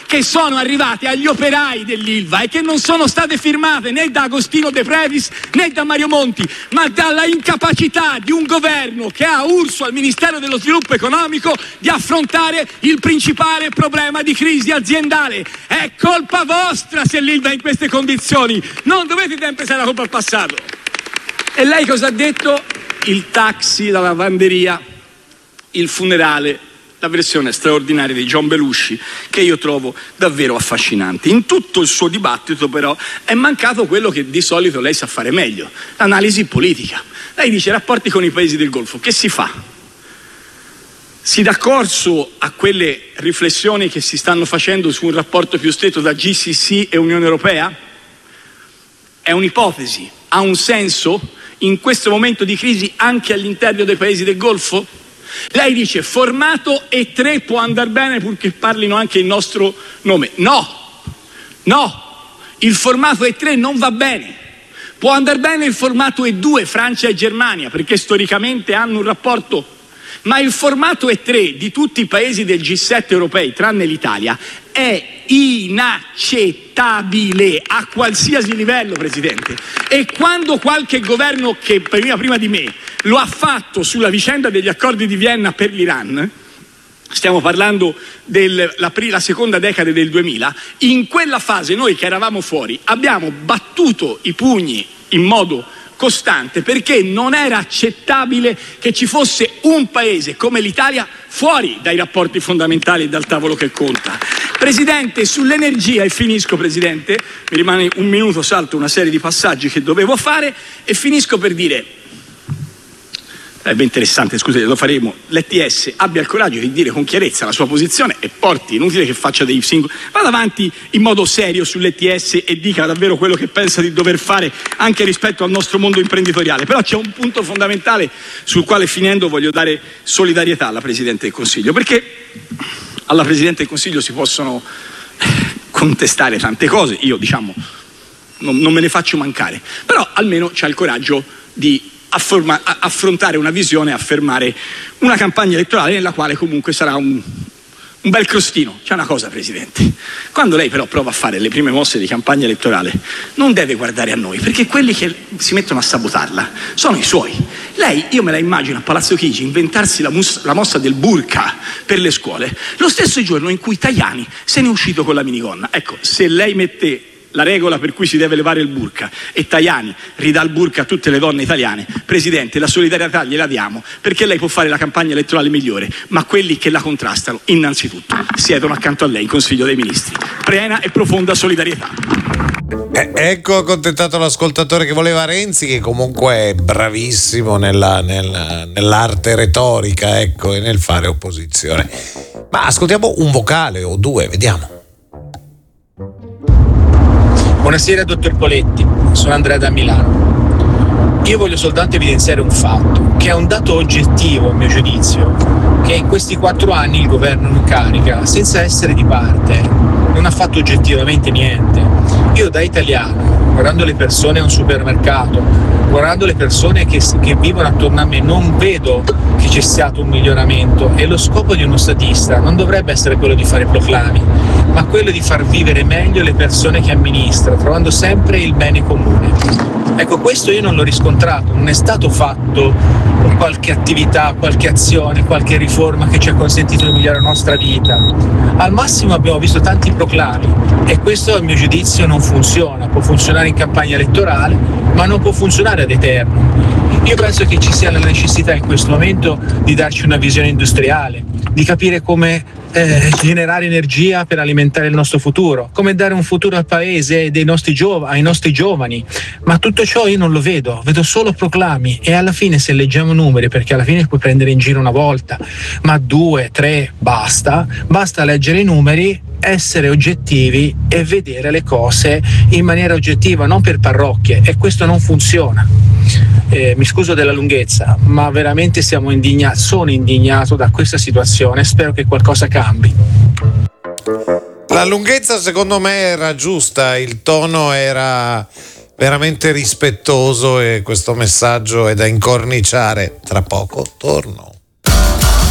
che sono arrivate agli operai dell'Ilva e che non sono state firmate né da Agostino De Previs né da Mario Monti, ma dalla incapacità di un governo che ha Urso al Ministero dello Sviluppo Economico di affrontare il principale problema di crisi aziendale. È colpa vostra se l'Ilva è in queste condizioni, non dovete sempre essere la colpa al passato. E lei cosa ha detto? Il taxi, la lavanderia, il funerale, la versione straordinaria di John Belushi, che io trovo davvero affascinante. In tutto il suo dibattito però è mancato quello che di solito lei sa fare meglio, l'analisi politica. Lei dice rapporti con i paesi del Golfo, che si fa? Si dà corso a quelle riflessioni che si stanno facendo su un rapporto più stretto da GCC e Unione Europea? È un'ipotesi, ha un senso in questo momento di crisi anche all'interno dei paesi del Golfo? Lei dice formato E3 può andare bene purché parlino anche il nostro nome. No, il formato E3 non va bene. Può andare bene il formato E2, Francia e Germania, perché storicamente hanno un rapporto, ma il formato E3 di tutti i paesi del G7 europei, tranne l'Italia, è inaccettabile a qualsiasi livello, Presidente. E quando qualche governo che prima di me lo ha fatto sulla vicenda degli accordi di Vienna per l'Iran, stiamo parlando della seconda decade del 2000, in quella fase noi che eravamo fuori abbiamo battuto i pugni in modo costante perché non era accettabile che ci fosse un paese come l'Italia fuori dai rapporti fondamentali e dal tavolo che conta. Presidente, sull'energia, e finisco Presidente, mi rimane un minuto, salto una serie di passaggi che dovevo fare e finisco per dire, è ben interessante, scusate, lo faremo, l'ETS abbia il coraggio di dire con chiarezza la sua posizione e porti, inutile che faccia dei singoli, vada avanti in modo serio sull'ETS e dica davvero quello che pensa di dover fare anche rispetto al nostro mondo imprenditoriale. Però c'è un punto fondamentale sul quale, finendo, voglio dare solidarietà alla Presidente del Consiglio, perché alla Presidente del Consiglio si possono contestare tante cose, io non me ne faccio mancare, però almeno c'ha il coraggio di affrontare una visione e affermare una campagna elettorale nella quale comunque sarà un bel crostino. C'è una cosa, Presidente, quando lei però prova a fare le prime mosse di campagna elettorale non deve guardare a noi, perché quelli che si mettono a sabotarla sono i suoi. Lei, io me la immagino a Palazzo Chigi inventarsi la mossa del burka per le scuole lo stesso giorno in cui Tajani se ne è uscito con la minigonna. Ecco, se lei mette la regola per cui si deve levare il burka e Tajani ridà il burka a tutte le donne italiane, Presidente, la solidarietà gliela diamo, perché lei può fare la campagna elettorale migliore, ma quelli che la contrastano innanzitutto siedono accanto a lei in Consiglio dei Ministri. Piena e profonda solidarietà. Ecco, accontentato l'ascoltatore che voleva Renzi, che comunque è bravissimo nell'arte retorica, ecco, e nel fare opposizione. Ma ascoltiamo un vocale o due, vediamo. Buonasera dottor Poletti, sono Andrea da Milano. Io voglio soltanto evidenziare un fatto, che è un dato oggettivo a mio giudizio, che in questi 4 anni il governo in carica, senza essere di parte, non ha fatto oggettivamente niente. Io da italiano, guardando le persone a un supermercato, guardando le persone che vivono attorno a me, non vedo che c'è stato un miglioramento, e lo scopo di uno statista non dovrebbe essere quello di fare proclami, ma quello di far vivere meglio le persone che amministra, trovando sempre il bene comune. Ecco, questo io non l'ho riscontrato, non è stato fatto qualche attività, qualche azione, qualche riforma che ci ha consentito di migliorare la nostra vita. Al massimo abbiamo visto tanti proclami e questo a mio giudizio non funziona, può funzionare in campagna elettorale ma non può funzionare ad eterno. Io penso che ci sia la necessità in questo momento di darci una visione industriale, di capire come generare energia per alimentare il nostro futuro, come dare un futuro al paese e ai nostri giovani, ma tutto ciò io non lo vedo solo proclami, e alla fine, se leggiamo numeri, perché alla fine puoi prendere in giro una volta, ma 2, 3, basta leggere i numeri, essere oggettivi e vedere le cose in maniera oggettiva, non per parrocchie, e questo non funziona. Mi scuso della lunghezza, ma veramente sono indignato da questa situazione, spero che qualcosa cambi. La lunghezza secondo me era giusta, il tono era veramente rispettoso e questo messaggio è da incorniciare. Tra poco torno.